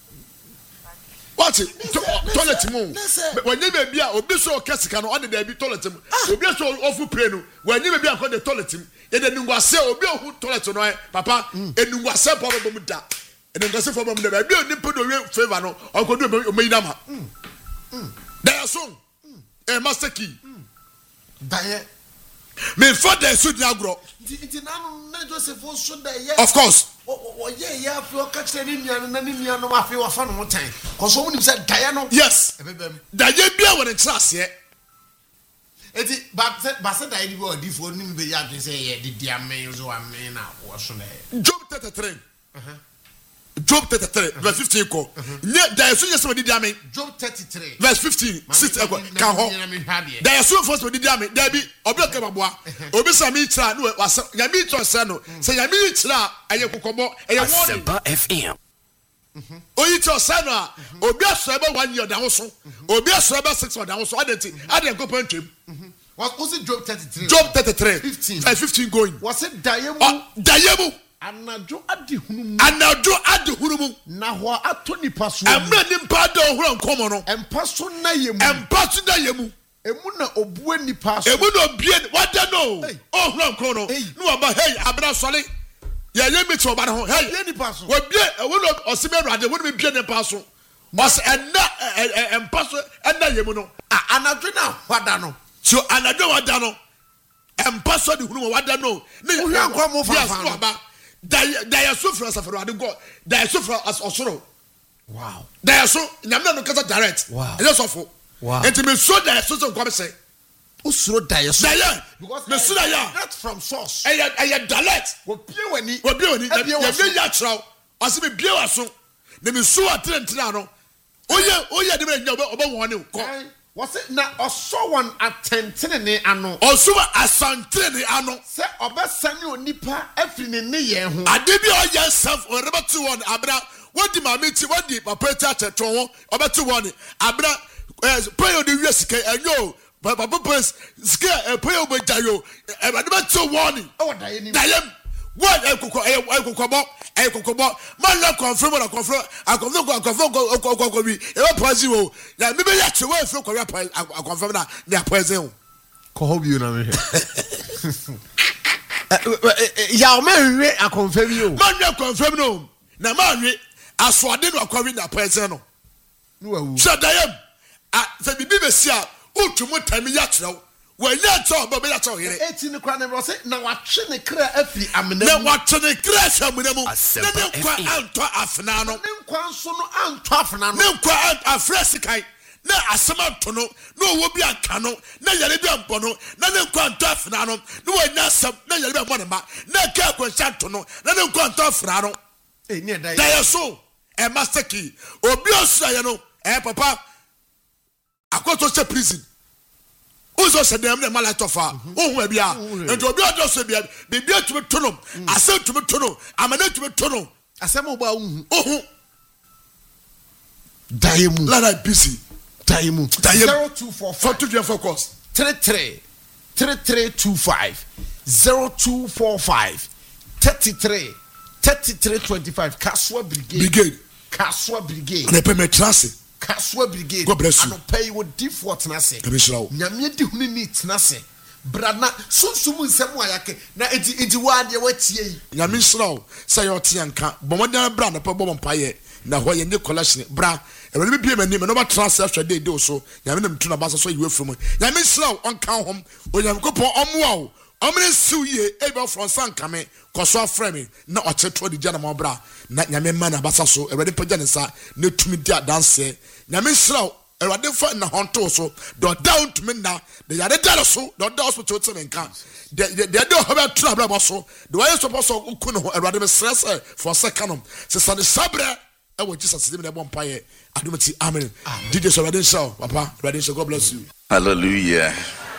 what toilet mu when you be a obi so kesika no on the be toilet mu obi so ofu pray no when you be a ko the toilet mu e de nungwase obi ohu toilet no papa enungwase papa bom da enungwase for bom da be oni pedo we favor no okodu o meyina ma there so e master key daye me for the so di agro nti nanu na Joseph so da ye of course o ye ya fi o ka kire ni nuanu na ni nuanu ma fi wa fa no tan ko so woni say daye no yes ebebem daye bia won class ye eti ba se ba se daye bi o di fo ni be ya dwen say ye di di amen so amen na wo so na Job thirty-three uh-huh. Job thirty-three uh-huh. verse fifteen ko nye daye so yes di di amen Job thirty-three verse fifteen six eko kan ho daye so first di di amen daye bi obi o ke baboa obi sa mi tira no wasa ya mi tro se no se ya mi tira aye kokobo aye woni Asempa F M. oyi tro se no a obi aso ebe one year da ho so obi aso ebe six da ho so adenti ade kopo ntwem what was it Job thirty-three Job thirty-three fifteen verse fifteen going was it daye mu daye mu anajo adihunu mu anajo adihunu mu na ho ato nipa so emra nimpa da ohuro nkomo no empa so na yemu empa so na yemu emu na obue nipa so emu no obie wada no ohuro nkomo no no aba hey abra sole ye ye mi to ba ho hey ye nipa so obie ewu no osime ruade wo no bie nipa so was enna empa so enna yemu no anajo na wada no so anajo wada no empa so de hunu wada no ne ohia nko mo fa fa Daya daya so from Safari ade go daya so from as osoro wow daya so nyamna no kasa direct wow ele so fo wow enti me so daya so so kwame say usuro daya so daya because me so daya not from source eh eh direct wo pie wani wo bie wani ya me ya traw ase me bie waso na me so atrentra no oye oye de me nya oba won ne ko wase na oso won atentene ne ano oso asantene ne ano se obesane onipa afiri ne ne ye ho ade bi o ye self o reba to one abra wodi mama ti wodi papa ti atetron ho obeto one abra pray the we sika enyo papa papa sika pray obo jayo e ba de to one o daye ni dayem what ekoko ekokobo ekokobo man na confirm na confirm akonfirm ko confirm ko ko ko bi e ba pazi wo na me be ya che we feel ko ya pa confirm na na pazi wo ko hobi una me ya o me we akonfirm yo man na confirm no na man we asode no akwawi na pazi no no awu so dayem sɛ bibi bɛsi a wotumu tami yɛ kyerɛw wɔnyɛ kyerɛw bɛ bɛyɛ kyerɛw yere eti ne kora ne bɔ sɛ na watwe ne kra afiri amena na mu watwe ne kra afiri amena mu na ne nkwa antɔ afena no ne nkwa nso no antɔ afena no ne nkwa afrɛ sikan na asɛm ato no na ɔwɔ bi anka no na yɛre bi ampɔ no na ne nkwa antɔ afena no na wɔnya asɛm na yɛre bi ampɔ ne ma na ka akwanhyɛ ato no na ne nkwa antɔ afena no eh ne da yɛ so ɛ master key obi ɔsua yɛ no ɛ papa akɔtɔ sɛ prison uzo se dem na mala tofa ohun bia ento obi odo so bia bibi atumi to no asem tumi to no amana tumi to no asem oba ohun ohun daimu la la busy daimu zero two four five two four course three three three three two five zero two four five thirty-three thirty-three twenty-five Kaswa Brigade Brigade Kaswa Brigade na pemetrase Kaswa Brigade God bless you. ano pay wo default na se Kabishrawo nyame di huni ni tena se brana sunsum nsem ayake na enti enti wa de watie yi nyame shrawo say yo te anka bomodan bra na pe bom paye na ho ye ne collection bra e wele bi mani me no ba transfer hwe dey dey so nyame na mtu na ba so so yiwe from nyame shrawo onka hom onyame kopon omoa o omre siw ye e be from sanka me koso afre me na ocheto di jana mo bra na nyame ma na basa so e wele pagya ne sa na tumi dia dance nyame shrawo Erade fa na honto so do down to me na the yade dalo so do do hospital to menka the the do hobe tra bra so the way suppose so ku no erade me stress for second se sa de sabre e wo Jesus dem na bon paye adomati amen D J so erade show papa erade show God bless you. Hallelujah.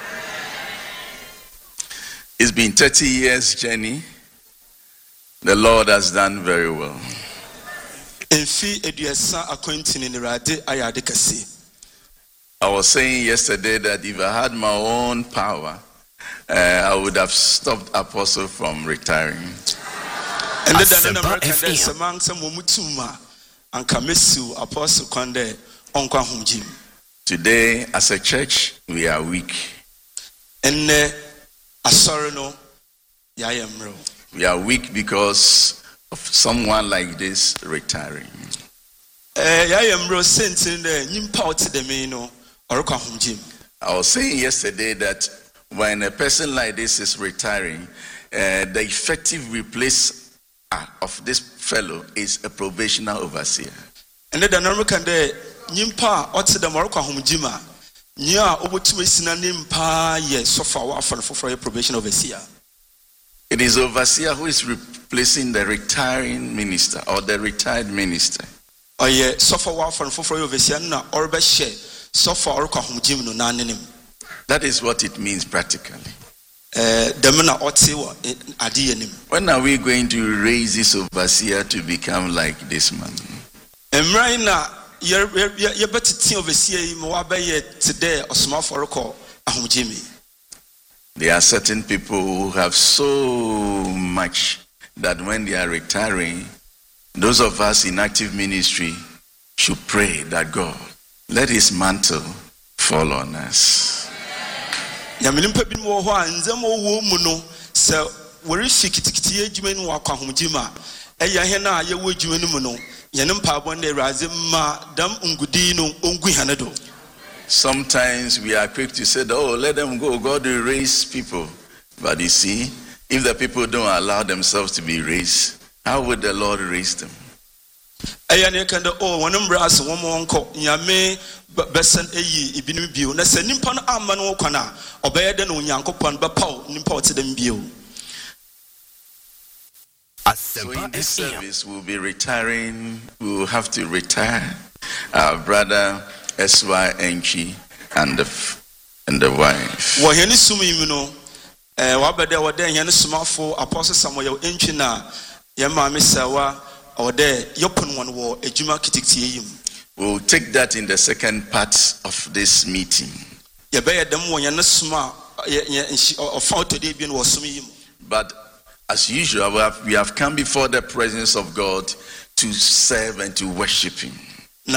It's been thirty years journey. The Lord has done very well. Enfi eduasa akontini ni rade ayade kase. I was saying yesterday that if I had my own power, uh, I would have stopped Apostle from retiring. And then the American there's among some mumutuma and kamesu Apostle Konde onkwa humjim. Today, as a church, we are weak. And asorno yayemro. We are weak because of someone like this retiring. Eh yayemro sentin de nyimpa oti de me no. I was saying yesterday that when a person like this is retiring, uh, the effective replace uh, of this fellow is a probationer overseer. And then the American day, Nimpa, what's the Morocco Humjima? Nya, Obutuisina Nimpa, yes, so far for a probation overseer. It is overseer who is replacing the retiring minister or the retired minister. Oh, yeah, so far for a overseer, or best share. So far, that is what it means practically. When are we going to raise this overseer to become like this man? There are certain people who have so much that when they are retiring, those of us in active ministry should pray that God, let his mantle fall on us. Yaminimpa bi mo ho anzem owo mu no se wori fikitikiti adwuma ni wakwa homjima eya he na ye wo adwuma ni mu no ye ne mpa bo na eraze ma dam ngudi no ongu hanedo. Sometimes we are quick to say, oh, let them go, God will raise people. But you see, if the people don't allow themselves to be raised, how would the Lord raise them? Ayane kanda oh wonom brass wo mo nko nyame besen eyi ibinu bio na se nimpa no amma no kwana obeye de no nyankopon bepaw nimpa wote dem bio. So in this service we'll be retiring, we will have to retire our brother S Y Enchi and the and the wife. Wo heni sumi no eh wa bede wo de heni sumafo Apostle Samuel Enchi na ye ma mesawa. We'll take that in the second part of this meeting. But as usual, we have, we have come before the presence of God to serve and to worship him. And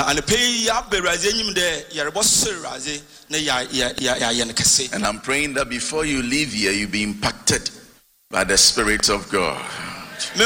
I'm praying that before you leave here, you'll be impacted by the Spirit of God. Now,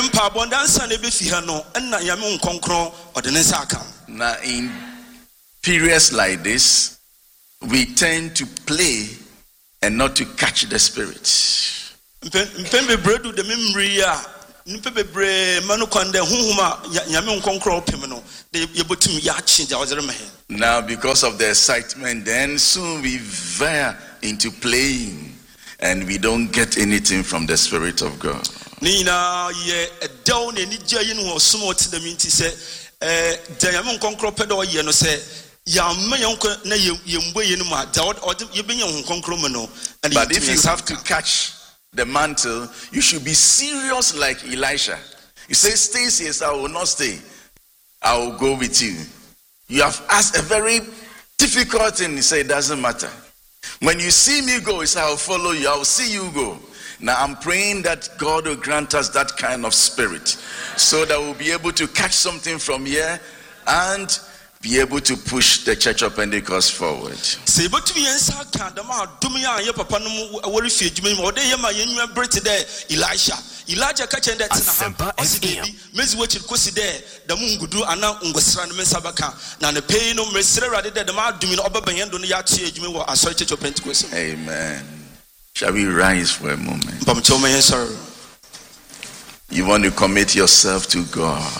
in periods like this, we tend to play and not to catch the spirit. Mpembe bredu de memria mpembe bre manu kwande hunhuma nyame nkonkro opem no de yebotum ya chi ja ozere mehe. Now because of the excitement, then soon we veer into playing and we don't get anything from the Spirit of God. Nina ye edaw na ni gya yin ho somo ti da minti se eh da nyame nkonkro pedo ye no se ya ma yonko na yembo ye no ma da ye benya nkonkro mu no. But if you have to catch the mantle, you should be serious like Elisha. You say, stay here, I will not stay. I will go with you. You have asked a very difficult thing. He said, it doesn't matter. When you see me go, he said, I will follow you. I will see you go. Now I'm praying that God will grant us that kind of spirit so that we'll be able to catch something from here and be able to push the Church of Pentecost forward. Say, but to me, and Sakadama, Dumia, your papa, no refuge, me, or they am a Brit there, Elisha. Elijah catching that Miss Watch Kusi there, the Mungudu, and now Ungosran Mesabaka, now the pain of Mesera did the Mad doing over Bayan on the Yachi, you were a Church of Pentecost. Amen. Shall we rise for a moment? Sir. You want to commit yourself to God.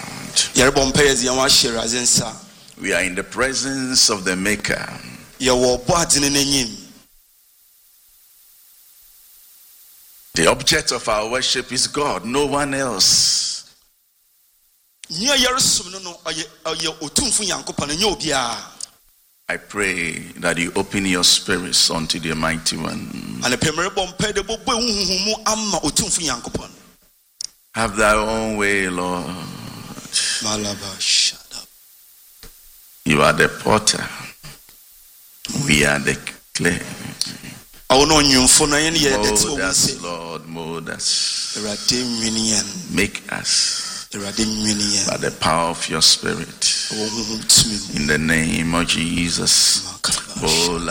We are in the presence of the Maker. The object of our worship is God, no one else. I pray that you open your spirits unto the Mighty One. Have thy own way, Lord. You are the potter. We are the clay. Mold us, Lord, mold us. Make us by the power of your Spirit. In the name of Jesus. Spirit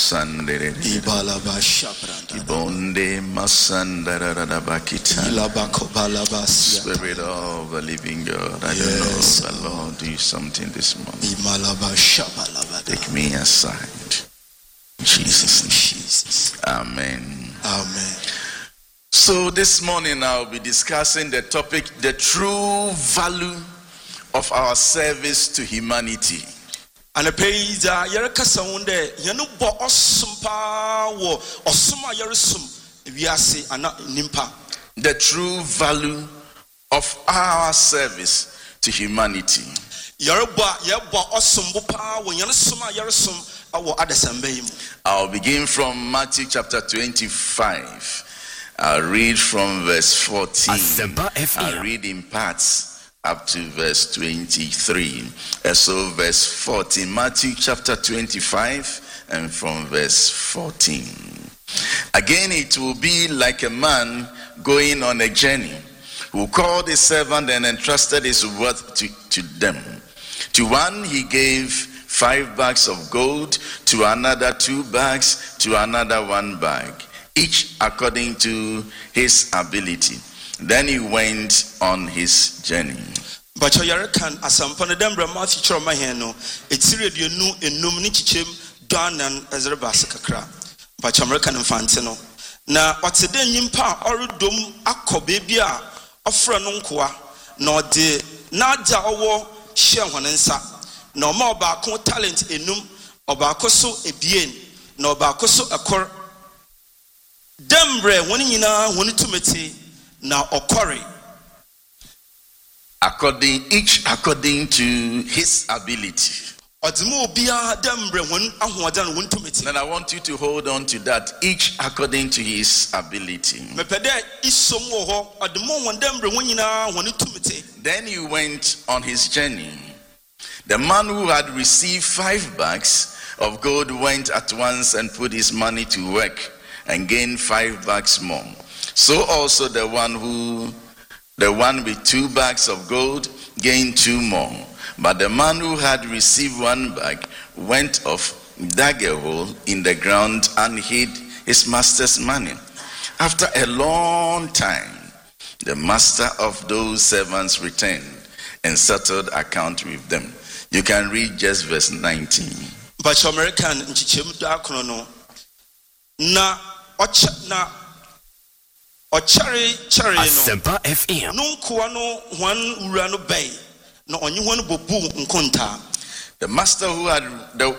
of the living God, I don't know, the Lord, do something this morning. Take me aside. Jesus. Jesus. Amen. Amen. So this morning I'll be discussing the topic, the true value of our service to humanity. And a page Yerekasa wonde yenu bo osumpa wo osuma yeresum wiase ana nimpa. The true value of our service to humanity. Yereba yeba osumbo pa wo yeresuma yeresum awo adasambe yim. I'll begin from Matthew chapter twenty-five. I'll read from verse fourteen. I'll read in parts up to verse twenty-three. And so verse fourteen, Matthew chapter twenty-five, and from verse fourteen. Again, it will be like a man going on a journey, who called his servant and entrusted his worth to, to them. To one he gave five bags of gold, to another two bags, to another one bag, each according to his ability. Then he went on his journey. But you can asampana dembra Matthew choma heno etire de nu enum ni chichem dan and ezrebas kakra. But American infante no na otede nyimpa orodom akobe bia ofra no nkoa na ode na aja owo hye honensa na oma oba ko talent enum oba ko so ebien na oba ko so ekor dembre woni nyina woni tumeti na okore according each according to his ability. Then I want you to hold on to that, each according to his ability. Then he went on his journey. The man who had received five bags of gold went at once and put his money to work and gained five bags more. So also the one who The one with two bags of gold gained two more. But the man who had received one bag went off, dug a hole in the ground, and hid his master's money. After a long time, the master of those servants returned and settled account with them. You can read just verse nineteen. Bacho American nchichemu dakono no na ocha na ochari chari no Asempa F M no nkoa no hwan ura no bay no onye hwan bobu nkonta. The master who had the